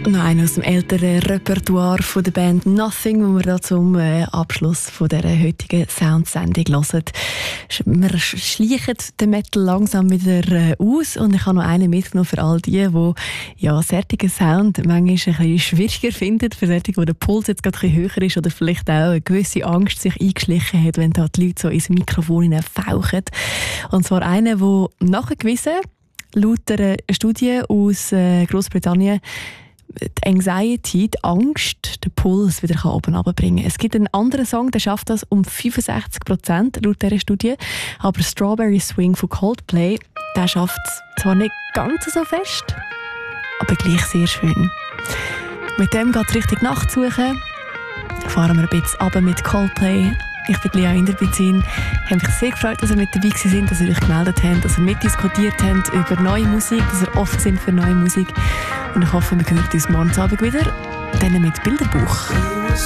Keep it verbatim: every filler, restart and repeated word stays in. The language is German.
Noch einer aus dem älteren Repertoire von der Band Nothing, wo wir da zum äh, Abschluss von dieser heutigen Soundsendung hören. Wir schleichen den Metal langsam wieder äh, aus und ich habe noch einen mitgenommen für all die, die ja, solchen Sound manchmal ein bisschen schwieriger finden, für solche, wo der Puls jetzt gerade ein bisschen höher ist oder vielleicht auch eine gewisse Angst sich eingeschlichen hat, wenn da die Leute so ins Mikrofon hineinfauchen. Und zwar einer, der nachgewiesen, laut einer Studie aus äh, Großbritannien, die Anxiety, die Angst, den Puls wieder oben runterbringen kann. Es gibt einen anderen Song, der schafft das um fünfundsechzig Prozent laut dieser Studie. Aber Strawberry Swing von Coldplay, der schafft es zwar nicht ganz so fest, aber gleich sehr schön. Mit dem geht es richtig nachzusuchen. Fahren wir ein bisschen runter mit Coldplay. Ich bin Lea Inderbizin. Ich habe mich sehr gefreut, dass ihr mit dabei sind, dass ihr euch gemeldet habt, dass ihr mitdiskutiert habt über neue Musik, dass ihr offen sind für neue Musik. Und ich hoffe, wir hören uns morgen Abend wieder, dann mit Bilderbuch.